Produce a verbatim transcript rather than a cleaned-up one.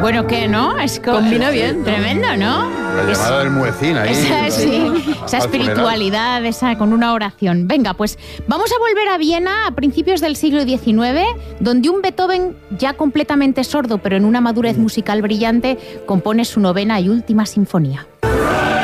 Bueno, ¿qué, no? Es co- Combina bien, ¿no? Tremendo, ¿no? La Es- llamada del muecín ahí. Esa, sí, esa Al espiritualidad, esa, con una oración. Venga, pues vamos a volver a Viena a principios del siglo diecinueve, donde un Beethoven ya completamente sordo, pero en una madurez musical brillante, compone su novena y última sinfonía.